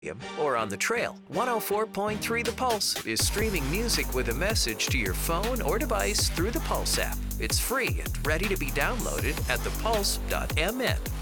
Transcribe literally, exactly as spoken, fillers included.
or on the trail. one oh four point three The Pulse is streaming music with a message to your phone or device through the Pulse app. It's free and ready to be downloaded at the pulse dot m n.